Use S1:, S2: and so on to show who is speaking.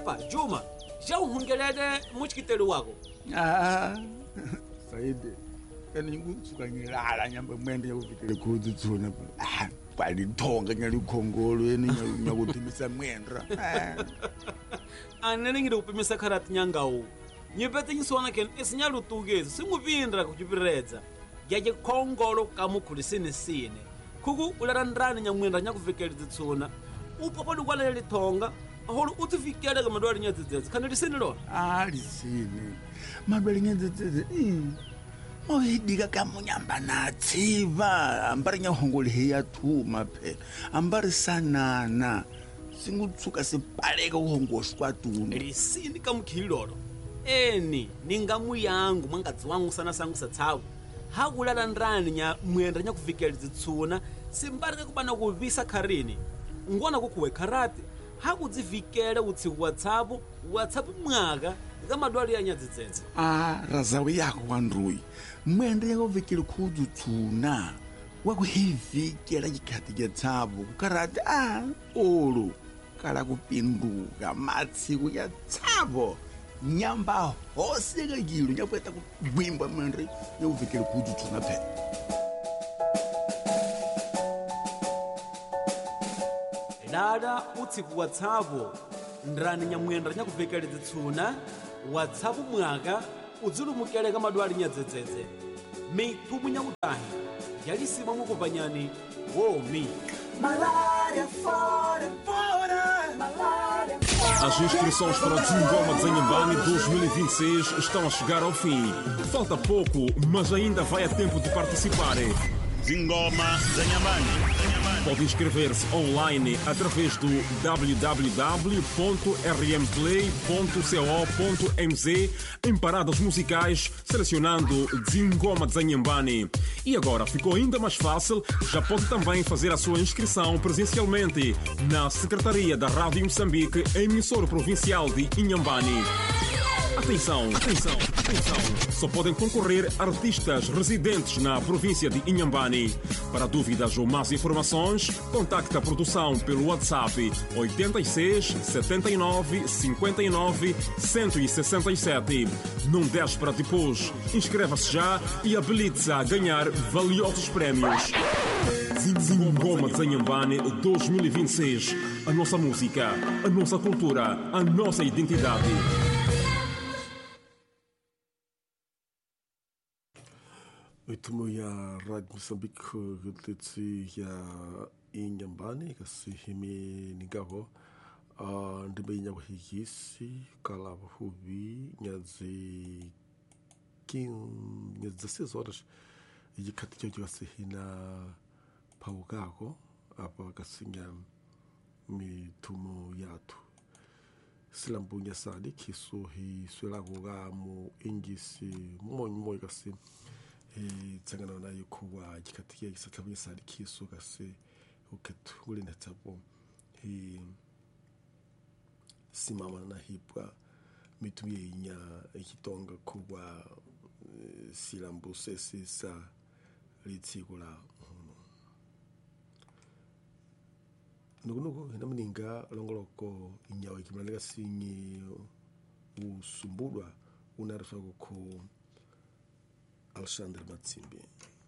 S1: Epa, Juma, já uhungelele muchikitelu wako.
S2: Saidi. Kani ngutsuka ngilala nyamba mwende yakupitile kudzi tsona. Pali thonga nyali khongolo yeni nyakutimisa mwendra.
S1: Anene ngide kupimisa kharati nyangawu. Nyipete nyisona ken isinyalu tugezi singupindra kuchipiredza. Yaje khongolo kamukhulisini sine. Kuku ularandrani nyamwendra nyakuvikelidzi tsona. Upopodi kwalele thonga. Aholo utifikele kamadwali nyadzedzedze khana lisini lona.
S2: Lisini. Madwali nyadzedzedze. Mohidika kamunyamba natsiva ambari nyahongole heya thuma phela ambari sanana singutsuka sipaleka uhongoshwa tuni
S1: lisini kamukhilolo eni ningamu yangu mwangadzi wangu sana sangu satsawu hakulala ndrani nya mwendra nyakuvikelidzi tsuna simbarike kubana kuvisa kharini ngona kukuwe kharati hakudzivikele utsiku watsapu mwaka kamadwali ya nyadzedzedze
S2: razawi yako wandruyi mwendra yakuvikele khudzu tsuna wakuhivikela chikhati chatsavo kukarati olo kala kupinduka matsiku ya tsavo nyamba hoseka yilo nyakueta kugwimba mwendra yakuvikele khudzu tsuna phela
S1: dada utsiku watsapo ndrani nyamwendra nyakuvikeledze tsuna watsapu mwaka udzilumukele kamadwali nyadzedzedze mithumu nyakutahi yalisima mukupanyani womi.
S3: As inscrições para o Dzingoma Dzanhambane 2026 estão a chegar ao fim. Falta pouco, mas ainda vai a tempo de participar.
S4: Dzingoma Dzanhambane.
S3: Pode inscrever-se online através do www.rmplay.co.mz em paradas musicais, selecionando Dzingoma Dzanhambane. E agora ficou ainda mais fácil, já pode também fazer a sua inscrição presencialmente na Secretaria da Rádio Moçambique, emissora provincial de Inhambane. Atenção! Só podem concorrer artistas residentes na província de Inhambane. Para dúvidas ou mais informações, contacte a produção pelo WhatsApp 86 79 59 167. Não deixe para depois. Inscreva-se já e habilite-se a ganhar valiosos prémios. Dzingoma Dzanhambane 2026. A nossa música, a nossa cultura, a nossa identidade.
S5: Itumo ya Rádio Moçambique gutletsi ya Inhambane kasi himi nigaho ndimbe nyakuhigisi kala hubi nyazi 16 horas yikati cyo kasi hina paugako apa kasinya mitumo yatu silambunya sali kisuhi swelago mu ingisi monyo kasi tsangana na yukuwa gikatiye gisakabye sali kiso gase uketu uri natabo simama na hipwa mitumye inya ikitonga kuwa silambuse sisa litsigula nukunuku inamuninga longoloko inyawo ikimalaga sinyi usumbulwa unarfa ko Alexandre Matsimbi.